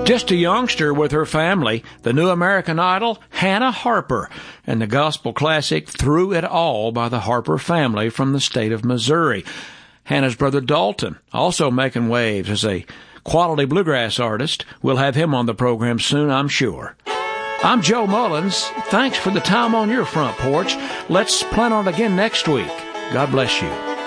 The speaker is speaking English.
Just a youngster with her family, the new American Idol, Hannah Harper, and the gospel classic Through It All by the Harper family from the state of Missouri. Hannah's brother Dalton, also making waves as a quality bluegrass artist. We'll have him on the program soon, I'm sure. I'm Joe Mullins. Thanks for the time on your front porch. Let's plan on it again next week. God bless you.